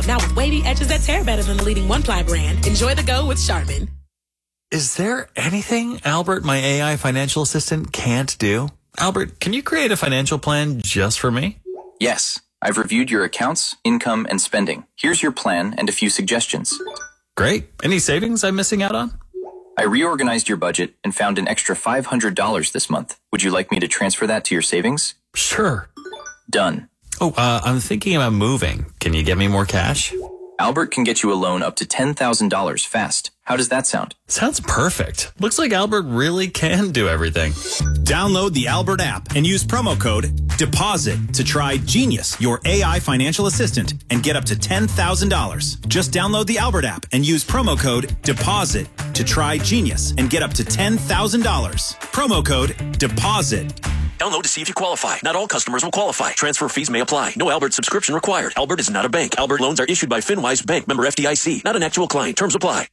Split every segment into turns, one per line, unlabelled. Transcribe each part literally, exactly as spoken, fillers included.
Dove, now with wavy edges that tear better than the leading one-ply brand. Enjoy the go with Charmin.
Is there anything Albert, my A I financial assistant, can't do? Albert, can you create a financial plan just for me?
Yes. I've reviewed your accounts, income, and spending. Here's your plan and a few suggestions.
Great. Any savings I'm missing out on?
I reorganized your budget and found an extra five hundred dollars this month. Would you like me to transfer that to your savings?
Sure.
Done.
Oh, uh, I'm thinking about moving. Can you get me more cash?
Albert can get you a loan up to ten thousand dollars fast. How does that sound?
Sounds perfect. Looks like Albert really can do everything.
Download the Albert app and use promo code DEPOSIT to try Genius, your A I financial assistant, and get up to ten thousand dollars. Just download the Albert app and use promo code DEPOSIT to try Genius and get up to ten thousand dollars. Promo code DEPOSIT.
Download to see if you qualify. Not all customers will qualify. Transfer fees may apply. No Albert subscription required. Albert is not a bank. Albert loans are issued by FinWise Bank, member F D I C. Not an actual client. Terms apply.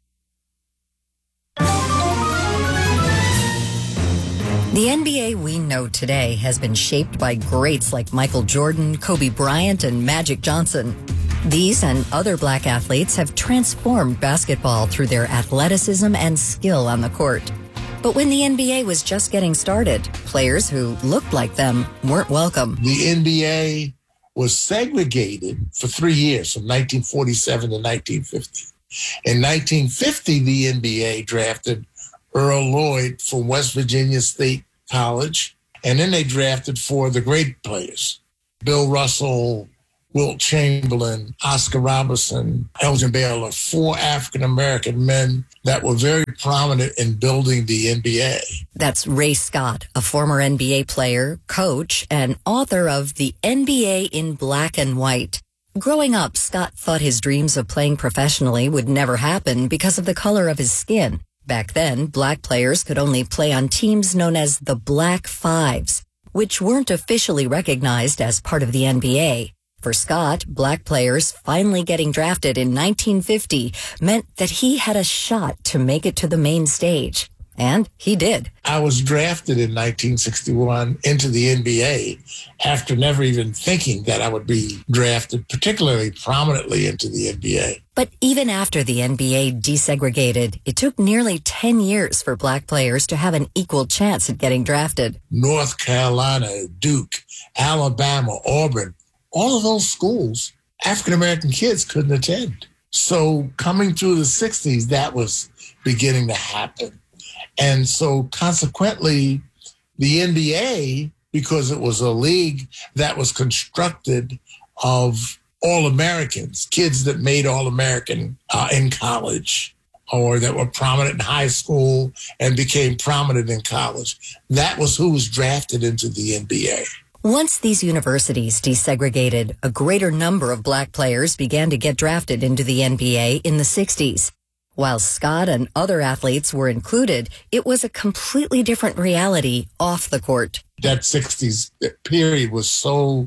The N B A we know today has been shaped by greats like Michael Jordan, Kobe Bryant, and Magic Johnson. These and other black athletes have transformed basketball through their athleticism and skill on the court. But when the N B A was just getting started, players who looked like them weren't welcome.
The N B A was segregated for three years, from nineteen forty-seven to nineteen fifty. In nineteen fifty, the N B A drafted Earl Lloyd from West Virginia State College, and then they drafted four of the great players: Bill Russell, Wilt Chamberlain, Oscar Robertson, Elgin Baylor, four African-American men that were very prominent in building the N B A.
That's Ray Scott, a former N B A player, coach, and author of The N B A in Black and White. Growing up, Scott thought his dreams of playing professionally would never happen because of the color of his skin. Back then, black players could only play on teams known as the Black Fives, which weren't officially recognized as part of the N B A. For Scott, black players finally getting drafted in nineteen fifty meant that he had a shot to make it to the main stage. And he did.
I was drafted in nineteen sixty-one into the N B A after never even thinking that I would be drafted particularly prominently into the N B A.
But even after the N B A desegregated, it took nearly ten years for black players to have an equal chance at getting drafted.
North Carolina, Duke, Alabama, Auburn, all of those schools, African-American kids couldn't attend. So coming through the sixties, that was beginning to happen. And so consequently, the N B A, because it was a league that was constructed of All-Americans, kids that made All-American uh, in college or that were prominent in high school and became prominent in college, that was who was drafted into the N B A.
Once these universities desegregated, a greater number of black players began to get drafted into the N B A in the sixties. While Scott and other athletes were included, it was a completely different reality off the court.
That sixties period was so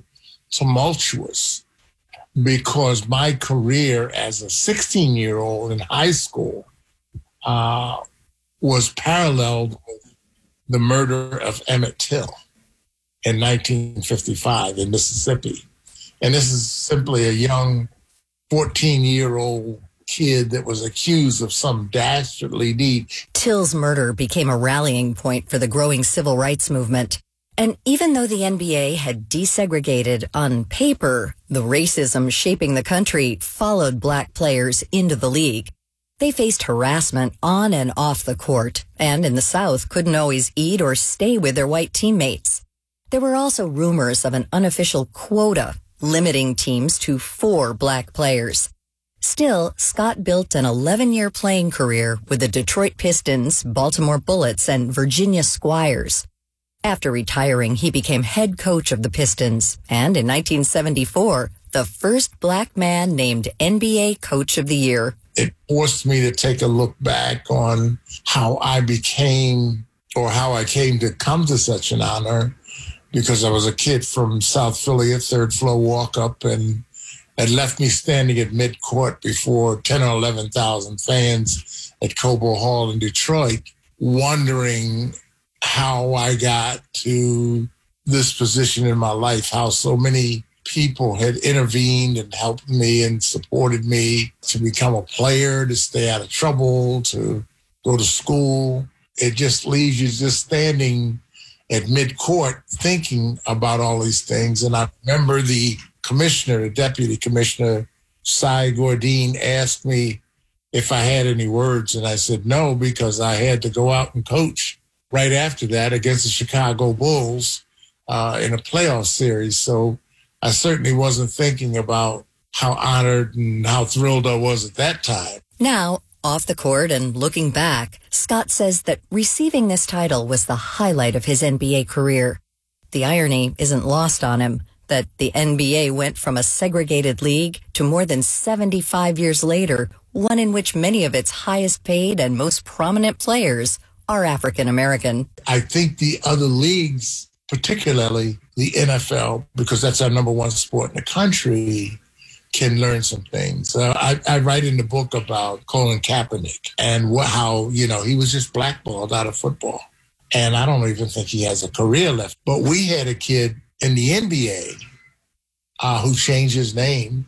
tumultuous because my career as a sixteen-year-old in high school uh, was paralleled with the murder of Emmett Till in nineteen fifty-five in Mississippi. And this is simply a young fourteen-year-old kid that was accused of some dastardly deed.
Till's murder became a rallying point for the growing civil rights movement. And even though the N B A had desegregated on paper, the racism shaping the country followed black players into the league. They faced harassment on and off the court, and in the South couldn't always eat or stay with their white teammates. There were also rumors of an unofficial quota limiting teams to four black players. Still, Scott built an eleven-year playing career with the Detroit Pistons, Baltimore Bullets, and Virginia Squires. After retiring, he became head coach of the Pistons, and in nineteen seventy-four, the first black man named N B A Coach of the Year.
It forced me to take a look back on how I became, or how I came to come to such an honor, because I was a kid from South Philly, a third floor walk-up, and had left me standing at mid-court before ten or eleven thousand fans at Cobo Hall in Detroit, wondering how I got to this position in my life, how so many people had intervened and helped me and supported me to become a player, to stay out of trouble, to go to school. It just leaves you just standing at mid-court thinking about all these things. And I remember the commissioner, the deputy commissioner, Cy Gordine, asked me if I had any words. And I said no, because I had to go out and coach right after that against the Chicago Bulls uh, in a playoff series. So I certainly wasn't thinking about how honored and how thrilled I was at that time.
Now, off the court and looking back, Scott says that receiving this title was the highlight of his N B A career. The irony isn't lost on him that the N B A went from a segregated league to more than seventy-five years later, one in which many of its highest paid and most prominent players are African American.
I think the other leagues, particularly the N F L, because that's our number one sport in the country, can learn some things. Uh, I, I write in the book about Colin Kaepernick and what, how, you know, he was just blackballed out of football. And I don't even think he has a career left. But we had a kid in the N B A uh, who changed his name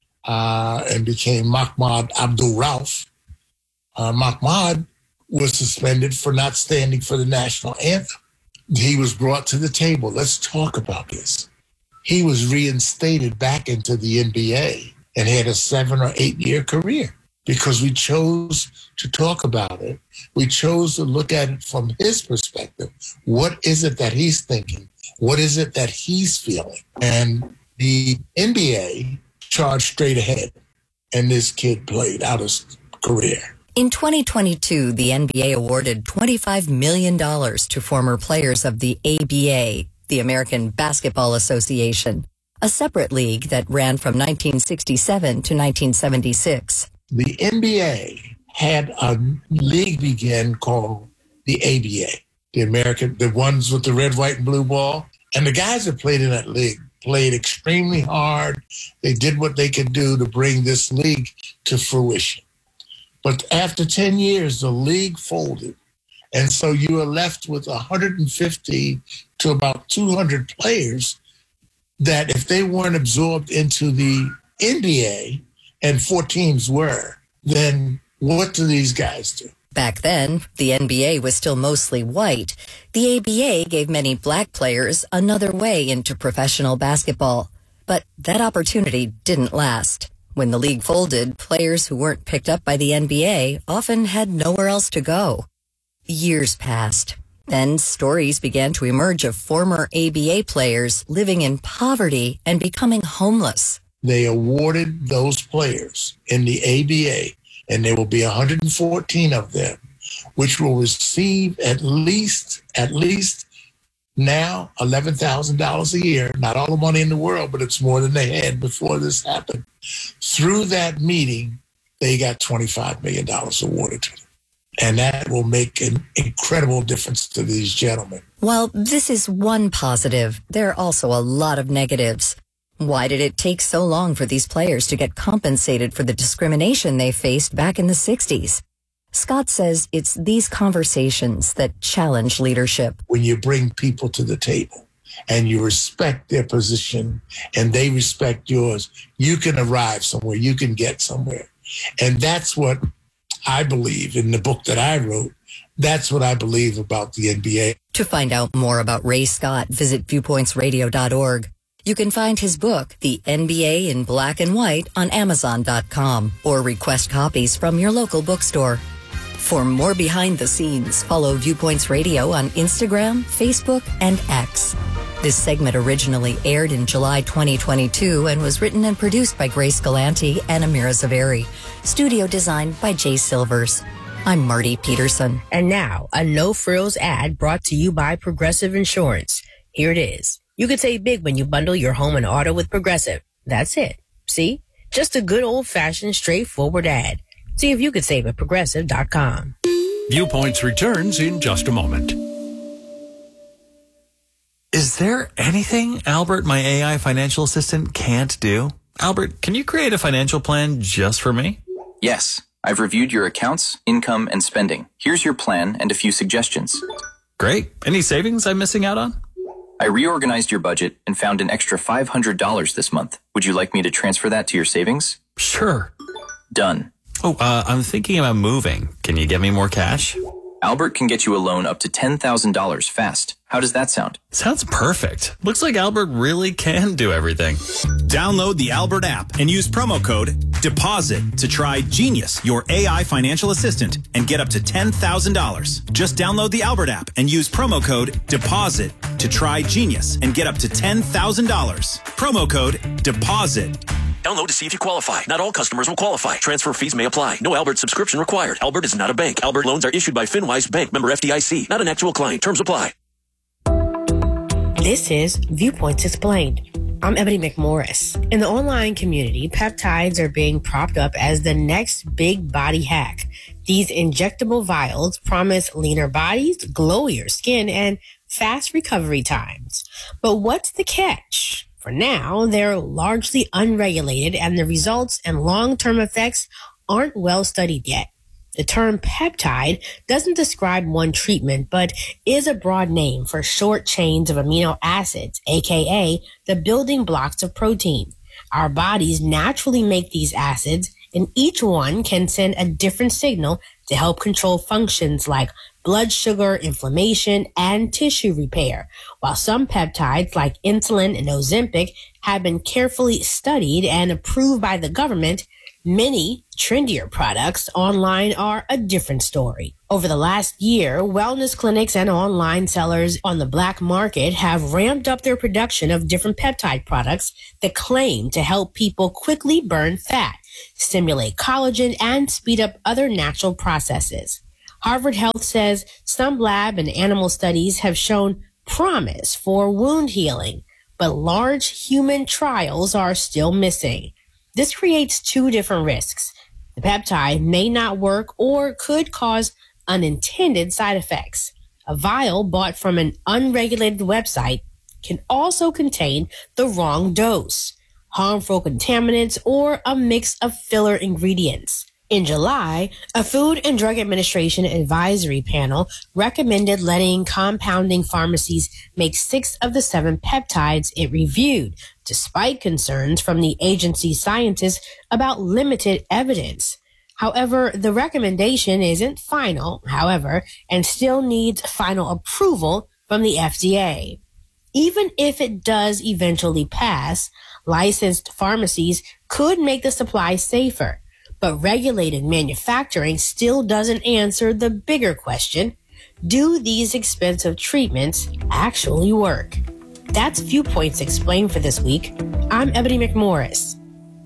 uh, and became Mahmoud Abdul-Rauf. Uh, Mahmoud was suspended for not standing for the national anthem. He was brought to the table. Let's talk about this. He was reinstated back into the N B A and had a seven or eight year career because we chose to talk about it. We chose to look at it from his perspective. What is it that he's thinking? What is it that he's feeling? And the N B A charged straight ahead, and this kid played out his career.
In twenty twenty-two, the N B A awarded twenty-five million dollars to former players of the A B A, the American Basketball Association, a separate league that ran from nineteen sixty-seven to nineteen seventy-six.
The N B A had a league begin called the A B A, the American, the ones with the red, white, and blue ball. And the guys that played in that league played extremely hard. They did what they could do to bring this league to fruition. But after ten years, the league folded. And so you are left with one hundred fifty to about two hundred players that if they weren't absorbed into the N B A, and four teams were, then what do these guys do?
Back then, the N B A was still mostly white. The A B A gave many black players another way into professional basketball. But that opportunity didn't last. When the league folded, players who weren't picked up by the N B A often had nowhere else to go. Years passed. Then stories began to emerge of former A B A players living in poverty and becoming homeless.
They awarded those players in the A B A, and there will be one hundred fourteen of them, which will receive at least, at least now eleven thousand dollars a year. Not all the money in the world, but it's more than they had before this happened. Through that meeting, they got twenty-five million dollars awarded to them. And that will make an incredible difference to these gentlemen.
While this is one positive, there are also a lot of negatives. Why did it take so long for these players to get compensated for the discrimination they faced back in the sixties? Scott says it's these conversations that challenge leadership.
When you bring people to the table and you respect their position and they respect yours, you can arrive somewhere, you can get somewhere. And that's what I believe in the book that I wrote. That's what I believe about the N B A.
To find out more about Ray Scott, visit viewpoints radio dot org. You can find his book, The N B A in Black and White, on amazon dot com or request copies from your local bookstore. For more behind the scenes, follow Viewpoints Radio on Instagram, Facebook, and X. This segment originally aired in July twenty twenty-two and was written and produced by Grace Galanti and Amira Zaveri. Studio designed by Jay Silvers. I'm Marty Peterson.
And now, a no-frills ad brought to you by Progressive Insurance. Here it is. You can save big when you bundle your home and auto with Progressive. That's it. See? Just a good old-fashioned, straightforward ad. See if you could save at progressive dot com.
Viewpoints returns in just a moment.
Is there anything Albert, my A I financial assistant, can't do? Albert, can you create a financial plan just for me?
Yes, I've reviewed your accounts, income, and spending. Here's your plan and a few suggestions.
Great. Any savings I'm missing out on?
I reorganized your budget and found an extra five hundred dollars this month. Would you like me to transfer that to your savings?
Sure.
Done.
Oh, uh, I'm thinking about moving. Can you get me more cash?
Albert can get you a loan up to ten thousand dollars fast. How does that sound?
Sounds perfect. Looks like Albert really can do everything.
Download the Albert app and use promo code DEPOSIT to try Genius, your A I financial assistant, and get up to ten thousand dollars. Just download the Albert app and use promo code DEPOSIT to try Genius and get up to ten thousand dollars. Promo code DEPOSIT.
Download to see if you qualify. Not all customers will qualify. Transfer fees may apply. No Albert subscription required. Albert is not a bank. Albert loans are issued by FinWise Bank, member F D I C. Not an actual client. Terms apply.
This is Viewpoints Explained. I'm Ebony McMorris. In the online community, peptides are being propped up as the next big body hack. These injectable vials promise leaner bodies, glowier skin, and fast recovery times. But what's the catch? For now, they're largely unregulated and the results and long-term effects aren't well studied yet. The term peptide doesn't describe one treatment, but is a broad name for short chains of amino acids, aka the building blocks of protein. Our bodies naturally make these acids, and each one can send a different signal to help control functions like blood sugar, inflammation, and tissue repair. While some peptides like insulin and Ozempic have been carefully studied and approved by the government, many trendier products online are a different story. Over the last year, wellness clinics and online sellers on the black market have ramped up their production of different peptide products that claim to help people quickly burn fat, stimulate collagen, and speed up other natural processes. Harvard Health says some lab and animal studies have shown promise for wound healing, but large human trials are still missing. This creates two different risks. The peptide may not work or could cause unintended side effects. A vial bought from an unregulated website can also contain the wrong dose, harmful contaminants, or a mix of filler ingredients. In July, a Food and Drug Administration advisory panel recommended letting compounding pharmacies make six of the seven peptides it reviewed, despite concerns from the agency's scientists about limited evidence. However, the recommendation isn't final, however, and still needs final approval from the F D A. Even if it does eventually pass, licensed pharmacies could make the supply safer. But regulated manufacturing still doesn't answer the bigger question: do these expensive treatments actually work? That's Viewpoints Explained for this week. I'm Ebony McMorris.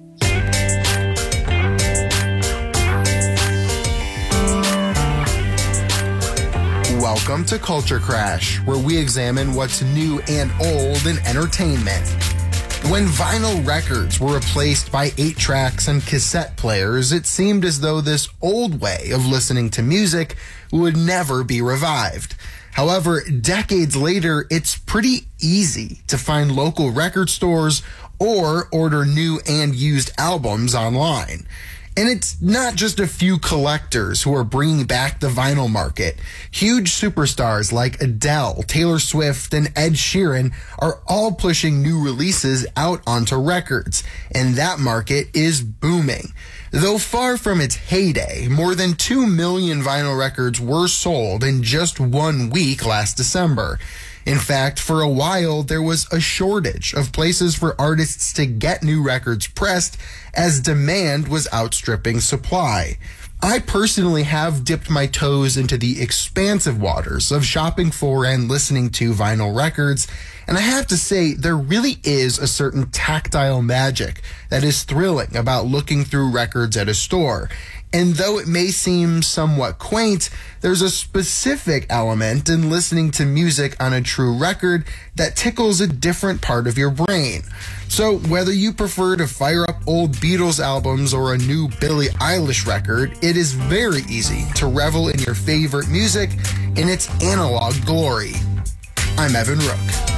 Welcome to Culture Crash, where we examine what's new and old in entertainment. When vinyl records were replaced by eight tracks and cassette players, it seemed as though this old way of listening to music would never be revived. However, decades later, it's pretty easy to find local record stores or order new and used albums online. And it's not just a few collectors who are bringing back the vinyl market. Huge superstars like Adele, Taylor Swift, and Ed Sheeran are all pushing new releases out onto records, and that market is booming. Though far from its heyday, more than two million vinyl records were sold in just one week last December. In fact, for a while, there was a shortage of places for artists to get new records pressed as demand was outstripping supply. I personally have dipped my toes into the expansive waters of shopping for and listening to vinyl records, and I have to say there really is a certain tactile magic that is thrilling about looking through records at a store. And though it may seem somewhat quaint, there's a specific element in listening to music on a true record that tickles a different part of your brain. So whether you prefer to fire up old Beatles albums or a new Billie Eilish record, it is very easy to revel in your favorite music in its analog glory. I'm Evan Rook.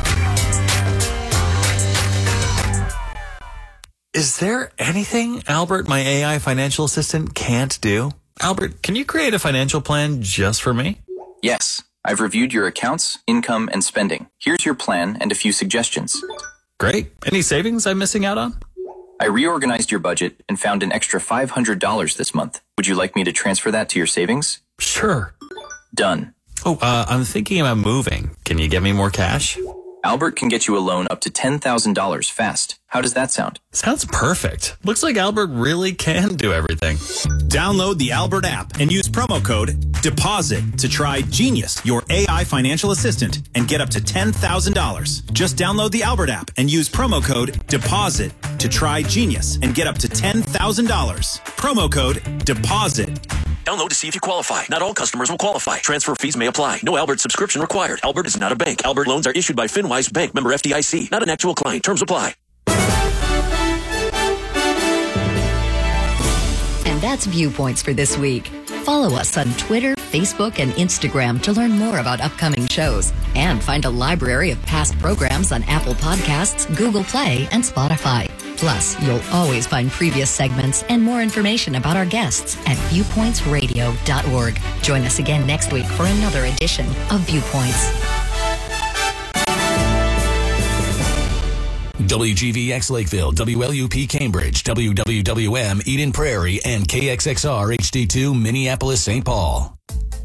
Is there anything Albert, my A I financial assistant, can't do? Albert, can you create a financial plan just for me?
Yes. I've reviewed your accounts, income, and spending. Here's your plan and a few suggestions.
Great. Any savings I'm missing out on?
I reorganized your budget and found an extra five hundred dollars this month. Would you like me to transfer that to your savings?
Sure.
Done.
Oh, uh, I'm thinking about moving. Can you get me more cash?
Albert can get you a loan up to ten thousand dollars fast. How does that sound?
Sounds perfect. Looks like Albert really can do everything.
Download the Albert app and use promo code DEPOSIT to try Genius, your A I financial assistant, and get up to ten thousand dollars. Just download the Albert app and use promo code DEPOSIT to try Genius and get up to ten thousand dollars. Promo code DEPOSIT.
Download to see if you qualify. Not all customers will qualify. Transfer fees may apply. No Albert subscription required. Albert is not a bank. Albert loans are issued by FinWise Bank, member F D I C. Not an actual client. Terms apply.
And that's Viewpoints for this week. Follow us on Twitter, Facebook, and Instagram to learn more about upcoming shows and find a library of past programs on Apple Podcasts, Google Play, and Spotify. Plus, you'll always find previous segments and more information about our guests at viewpoints radio dot org. Join us again next week for another edition of Viewpoints.
W G V X Lakeville, W L U P Cambridge, W W W M Eden Prairie, and K X X R H D two Minneapolis Saint Paul.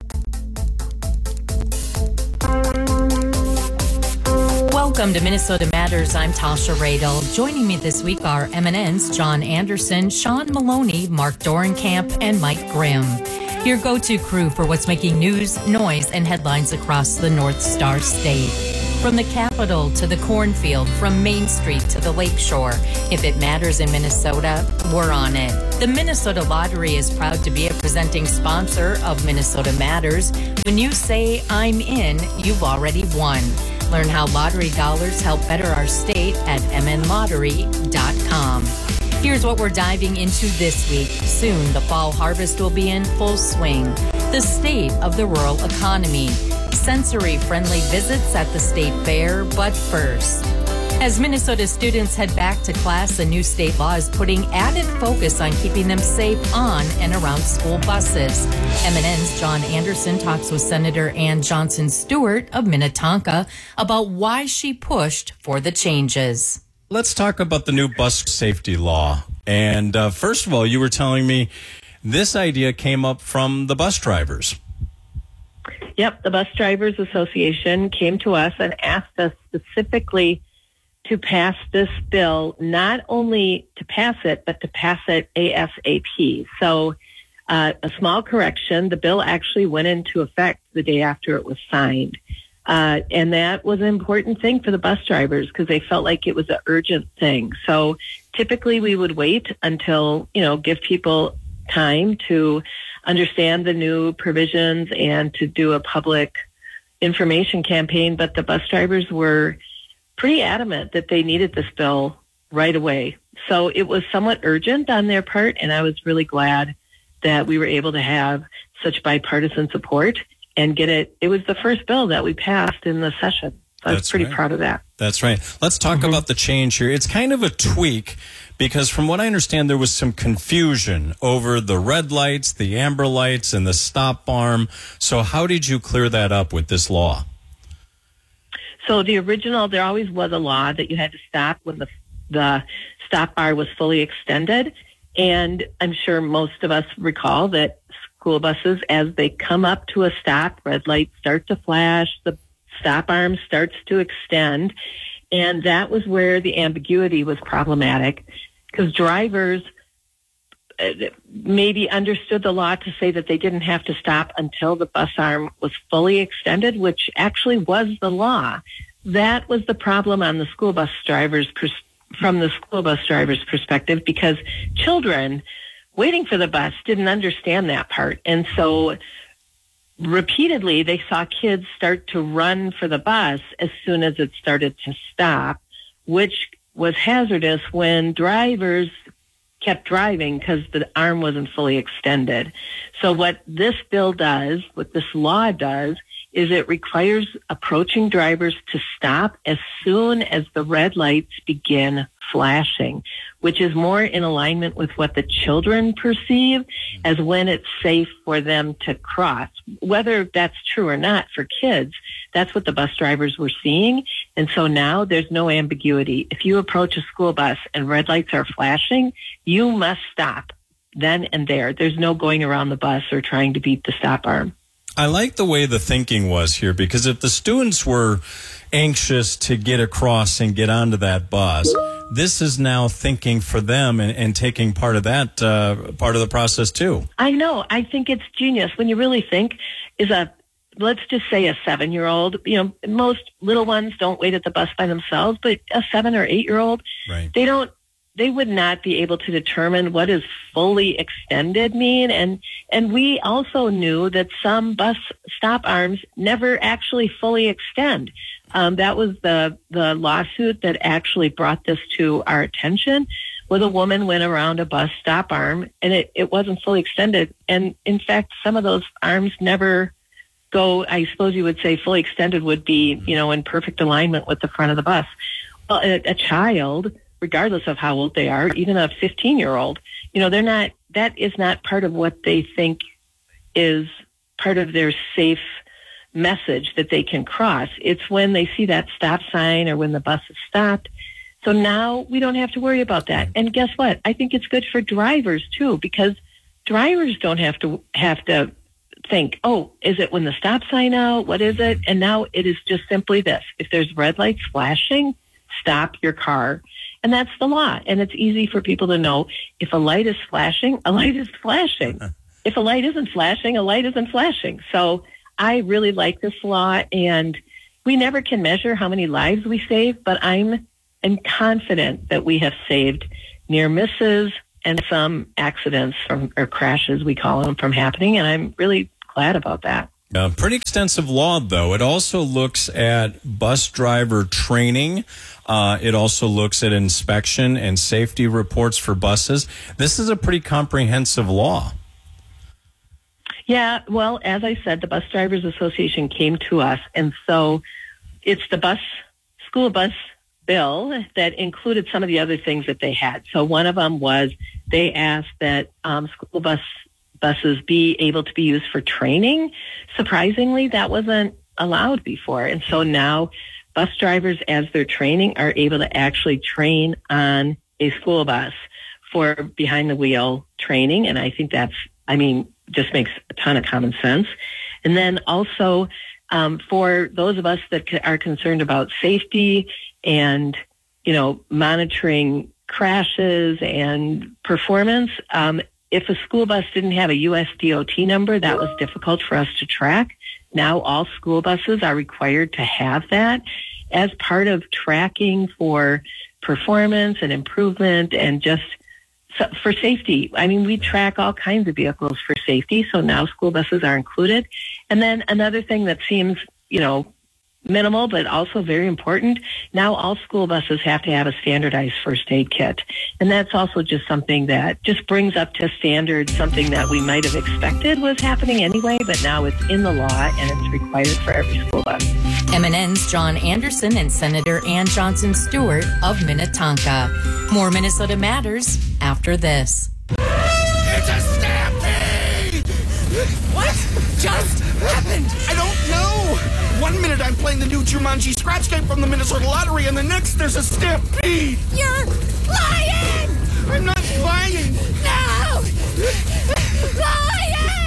Welcome to Minnesota Matters. I'm Tasha Radel. Joining me this week are Eminence, John Anderson, Sean Maloney, Mark Dorenkamp, and Mike Grimm. Your go-to crew for what's making news, noise, and headlines across the North Star State. From the Capitol to the cornfield, from Main Street to the Lakeshore. If it matters in Minnesota, we're on it. The Minnesota Lottery is proud to be a presenting sponsor of Minnesota Matters. When you say, I'm in, you've already won. Learn how lottery dollars help better our state at m n lottery dot com. Here's what we're diving into this week. Soon, the fall harvest will be in full swing. The state of the rural economy. Sensory-friendly visits at the state fair, but first. As Minnesota students head back to class, a new state law is putting added focus on keeping them safe on and around school buses. M N N's John Anderson talks with Senator Ann Johnson Stewart of Minnetonka about why she pushed for the changes.
Let's talk about the new bus safety law. And uh, first of all, you were telling me this idea came up from the bus drivers.
Yep, the Bus Drivers Association came to us and asked us specifically to pass this bill, not only to pass it, but to pass it ASAP. So uh, a small correction, the bill actually went into effect the day after it was signed. Uh, and that was an important thing for the bus drivers because they felt like it was an urgent thing. So typically we would wait until, you know, give people time to understand the new provisions and to do a public information campaign. But the bus drivers were pretty adamant that they needed this bill right away. So it was somewhat urgent on their part, and I was really glad that we were able to have such bipartisan support and get it. It was the first bill that we passed in the session. So I was
That's
pretty
right.
proud of that.
That's right. Let's talk
Mm-hmm.
about the change here. It's kind of a tweak because from what I understand, there was some confusion over the red lights, the amber lights, and the stop arm. So how did you clear that up with this law?
So the original, there always was a law that you had to stop when the the stop bar was fully extended. And I'm sure most of us recall that school buses, as they come up to a stop, red lights start to flash, the stop arm starts to extend. And that was where the ambiguity was problematic because drivers maybe understood the law to say that they didn't have to stop until the bus arm was fully extended, which actually was the law. That was the problem on the school bus drivers pers- from the school bus drivers' perspective because children waiting for the bus didn't understand that part. And so repeatedly they saw kids start to run for the bus as soon as it started to stop, which was hazardous when drivers kept driving because the arm wasn't fully extended. So what this bill does, what this law does, is it requires approaching drivers to stop as soon as the red lights begin flashing, which is more in alignment with what the children perceive as when it's safe for them to cross. Whether that's true or not for kids, that's what the bus drivers were seeing. And so now there's no ambiguity. If you approach a school bus and red lights are flashing, you must stop then and there. There's no going around the bus or trying to beat the stop arm.
I like the way the thinking was here, because if the students were anxious to get across and get onto that bus, this is now thinking for them and, and taking part of that uh, part of the process too.
I know. I think it's genius. When you really think, is a, let's just say a seven-year-old, you know, most little ones don't wait at the bus by themselves, but a seven or eight-year-old,
right.
they don't, they would not be able to determine what does fully extended mean. And, and we also knew that some bus stop arms never actually fully extend. Um, that was the, the lawsuit that actually brought this to our attention, where the woman went around a bus stop arm and it, it wasn't fully extended. And in fact, some of those arms never go, I suppose you would say fully extended would be, you know, in perfect alignment with the front of the bus. Well, a, a child, regardless of how old they are, even a fifteen-year-old, you know, they're not, that is not part of what they think is part of their safe message that they can cross. It's when they see that stop sign or when the bus is stopped. So now we don't have to worry about that. And guess what? I think it's good for drivers too, because drivers don't have to have to think, oh, is it when the stop sign out? What is it? And now it is just simply this. If there's red lights flashing, stop your car. And that's the law. And it's easy for people to know if a light is flashing, a light is flashing. If a light isn't flashing, a light isn't flashing. So I really like this law, and we never can measure how many lives we save, but I'm, I'm confident that we have saved near misses and some accidents from, or crashes, we call them, from happening. And I'm really glad about that.
Uh, pretty extensive law, though. It also looks at bus driver training. Uh, it also looks at inspection and safety reports for buses. This is a pretty comprehensive law.
Yeah, well, as I said, the Bus Drivers Association came to us, and so it's the bus school bus bill that included some of the other things that they had. So one of them was they asked that um, school bus buses be able to be used for training. Surprisingly, that wasn't allowed before. And so now bus drivers, as they're training, are able to actually train on a school bus for behind the wheel training. And I think that's, I mean, just makes a ton of common sense. And then also um, for those of us that are concerned about safety and, you know, monitoring crashes and performance, um, if a school bus didn't have a U S D O T number, that was difficult for us to track. Now all school buses are required to have that as part of tracking for performance and improvement and just for safety. I mean, we track all kinds of vehicles for safety, so now school buses are included. And then another thing that seems, you know, minimal but also very important, now all school buses have to have a standardized first aid kit. And that's also just something that just brings up to standard something that we might have expected was happening anyway, but now it's in the law and it's required for every school bus.
M and N's John Anderson and Senator Ann Johnson Stewart of Minnetonka. More Minnesota Matters after this.
It's a stampede! What just happened? I don't know. One minute I'm playing the new Jumanji scratch game from the Minnesota Lottery, and the next there's a stampede. You're lying! I'm not lying. No! Lying!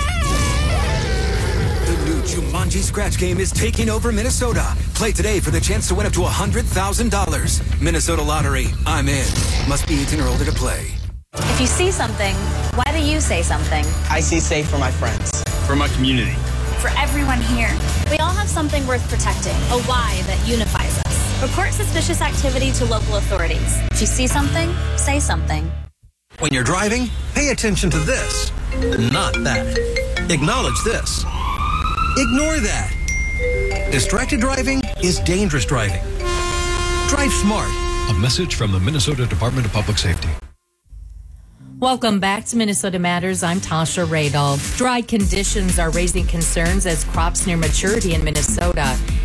The new Jumanji scratch game is taking over Minnesota. Play today for the chance to win up to one hundred thousand dollars. Minnesota Lottery. I'm in. Must be eighteen or older to play.
If you see something, why do you say something?
I see safe for my friends.
For my community.
For everyone here. We all have something worth protecting, a why that unifies us. Report suspicious activity to local authorities. If you see something, say something.
When you're driving, pay attention to this, not that. Acknowledge this. Ignore that. Distracted driving is dangerous driving. Drive smart.
A message from the Minnesota Department of Public Safety.
Welcome back to Minnesota Matters. I'm Tasha Radel. Dry conditions are raising concerns as crops near maturity in Minnesota.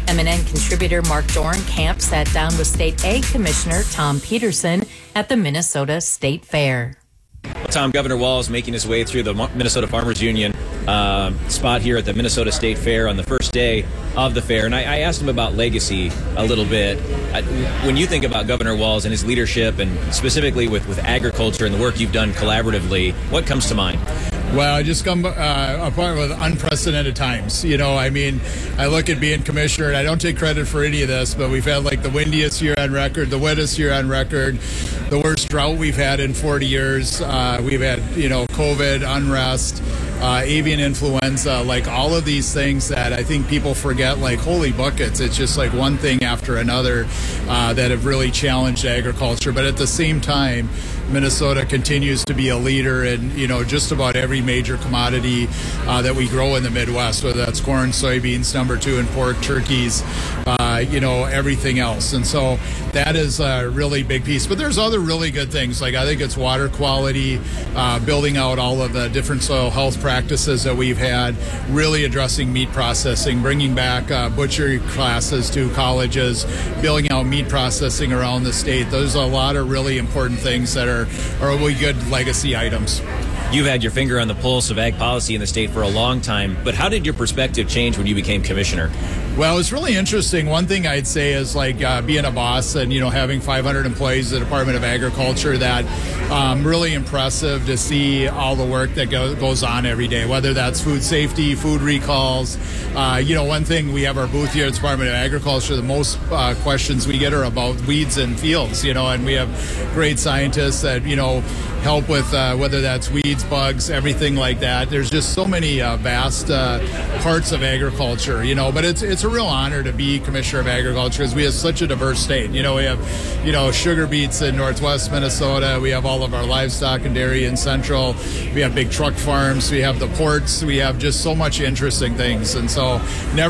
M N N contributor Mark Dorenkamp sat down with State Ag Commissioner Tom Peterson at the Minnesota State Fair.
Tom, Governor Walz making his way through the Minnesota Farmers Union uh, spot here at the Minnesota State Fair on the first day of the fair. And I, I asked him about legacy a little bit. I, when you think about Governor Walz and his leadership, and specifically with, with agriculture and the work you've done collaboratively, what comes to mind?
Well, I just come uh, apart with unprecedented times. You know, I mean, I look at being commissioner, and I don't take credit for any of this, but we've had like the windiest year on record, the wettest year on record, the worst drought we've had in forty years. Uh, we've had, you know, COVID, unrest, uh, avian influenza, like all of these things that I think people forget, like holy buckets. It's just like one thing after another uh, that have really challenged agriculture. But at the same time, Minnesota continues to be a leader in, you know, just about every major commodity uh, that we grow in the Midwest, whether that's corn, soybeans, number two, and pork, turkeys, uh, you know, everything else. And so that is a really big piece. But there's other really good things. Like I think it's water quality, uh, building out all of the different soil health practices that we've had, really addressing meat processing, bringing back uh, butchery classes to colleges, building out meat processing around the state. Those are a lot of really important things that are, are really good legacy items.
You've had your finger on the pulse of ag policy in the state for a long time, but how did your perspective change when you became commissioner?
Well, it's really interesting. One thing I'd say is like uh, being a boss and, you know, having five hundred employees at the Department of Agriculture, that um, really impressive to see all the work that go, goes on every day, whether that's food safety, food recalls. Uh, you know, one thing, we have our booth here at the Department of Agriculture. The most uh, questions we get are about weeds in fields, you know, and we have great scientists that, you know, help with uh, whether that's weeds, bugs, everything like that. There's just so many uh, vast uh, parts of agriculture, you know, but it's it's a real honor to be Commissioner of Agriculture because we have such a diverse state. You know, we have, you know, sugar beets in northwest Minnesota. We have all of our livestock and dairy in central. We have big truck farms. We have the ports. We have just so much interesting things. And so never